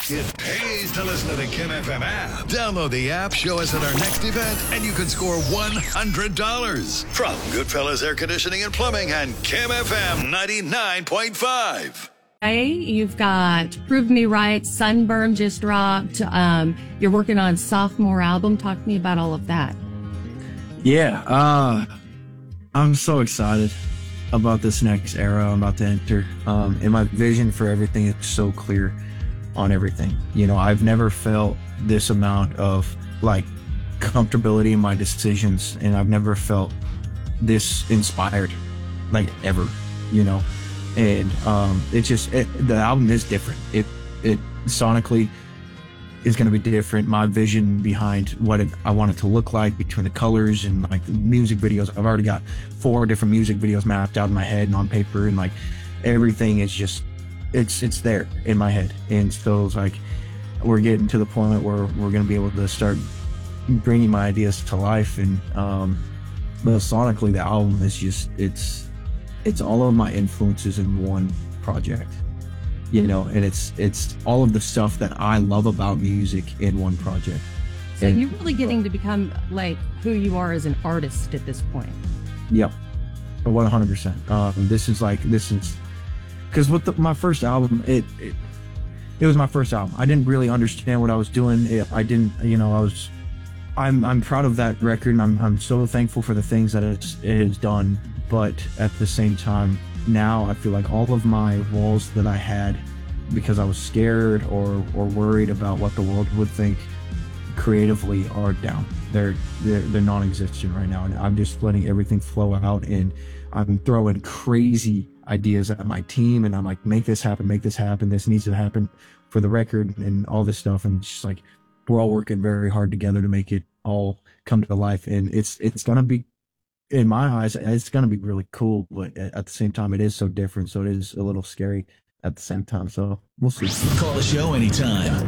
It pays to listen to the Kim FM app. Download the app, show us at our next event, and you can score $100 from Goodfellas Air Conditioning and Plumbing and Kim FM 99.5. Hey, you've got Prove Me Right, Sunburn just dropped. You're working on sophomore album. Talk to me about all of that. Yeah, I'm so excited about this next era I'm about to enter. And my vision for everything is so clear on everything. You know, I've never felt this amount of like comfortability in my decisions, and I've never felt this inspired like ever, you know. And the album is different. It sonically is going to be different. My vision behind what I want it to look like, between the colors and like the music videos. I've already got 4 different music videos mapped out in my head and on paper, and like everything is just it's there in my head. And so it's like we're getting to the point where we're going to be able to start bringing my ideas to life. And but sonically, the album is just it's all of my influences in one project, you know, and it's all of the stuff that I love about music in one project. So you're really getting to become like who you are as an artist at this point. Yep, 100%. This is because with my first album, it was my first album. I didn't really understand what I was doing. I'm proud of that record, and I'm so thankful for the things that it has done. But at the same time, now I feel like all of my walls that I had because I was scared or worried about what the world would think creatively are down. They're non-existent right now, and I'm just letting everything flow out, and I'm throwing crazy ideas at my team, and I'm like, make this happen, this needs to happen for the record and all this stuff. And it's just like we're all working very hard together to make it all come to life. And it's gonna be, in my eyes, it's going to be really cool, but at the same time, it is so different. So it is a little scary at the same time. So we'll see. Call the show anytime.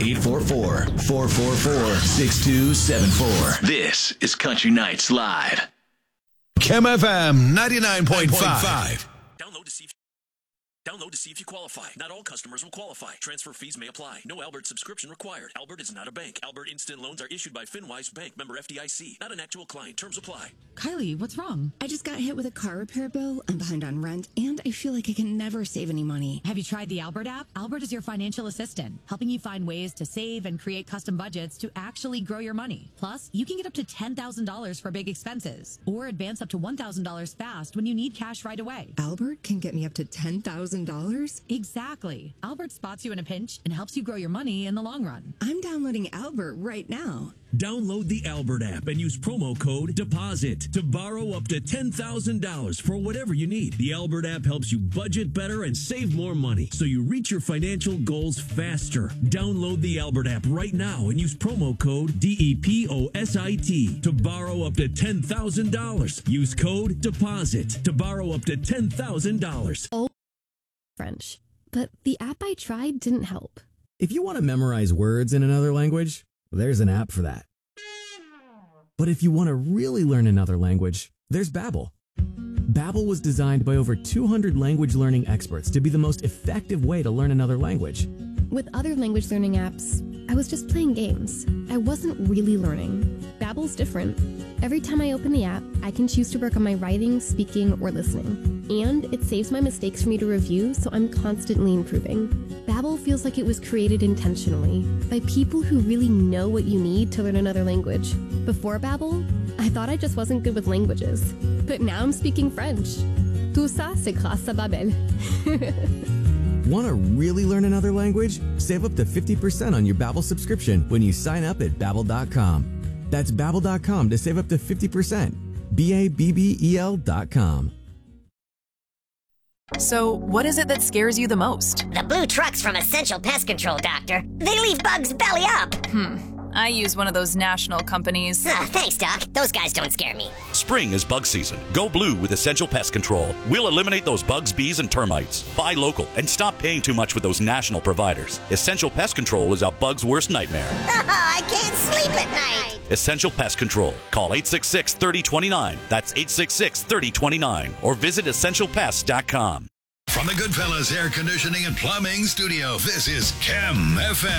844-444-6274. This is Country Nights Live. Kim FM 99.5. Download to see if you qualify. Not all customers will qualify. Transfer fees may apply. No Albert subscription required. Albert is not a bank. Albert Instant Loans are issued by FinWise Bank, member FDIC. Not an actual client. Terms apply. Kylie, what's wrong? I just got hit with a car repair bill. I'm behind on rent, and I feel like I can never save any money. Have you tried the Albert app? Albert is your financial assistant, helping you find ways to save and create custom budgets to actually grow your money. Plus, you can get up to $10,000 for big expenses, or advance up to $1,000 fast when you need cash right away. Albert can get me up to $10,000? Exactly. Albert spots you in a pinch and helps you grow your money in the long run. I'm downloading Albert right now. Download the Albert app and use promo code DEPOSIT to borrow up to $10,000 for whatever you need. The Albert app helps you budget better and save more money so you reach your financial goals faster. Download the Albert app right now and use promo code DEPOSIT to borrow up to $10,000. Use code DEPOSIT to borrow up to $10,000. French, but the app I tried didn't help. If you want to memorize words in another language, there's an app for that. But if you want to really learn another language, there's Babbel. Babbel was designed by over 200 language learning experts to be the most effective way to learn another language. With other language learning apps, I was just playing games. I wasn't really learning. Babbel's different. Every time I open the app, I can choose to work on my writing, speaking, or listening. And it saves my mistakes for me to review, so I'm constantly improving. Babbel feels like it was created intentionally by people who really know what you need to learn another language. Before Babbel, I thought I just wasn't good with languages. But now I'm speaking French. Tout ça, c'est grâce à Babbel. Want to really learn another language? Save up to 50% on your Babbel subscription when you sign up at Babbel.com. That's Babbel.com to save up to 50%. Babbel.com. So, what is it that scares you the most? The blue trucks from Essential Pest Control, Doctor. They leave bugs belly up. I use one of those national companies. Thanks, Doc. Those guys don't scare me. Spring is bug season. Go blue with Essential Pest Control. We'll eliminate those bugs, bees, and termites. Buy local and stop paying too much with those national providers. Essential Pest Control is a bug's worst nightmare. I can't sleep at night. Essential Pest Control. Call 866-3029. That's 866-3029. Or visit EssentialPest.com. From the Goodfellas Air Conditioning and Plumbing Studio, this is Kim FM.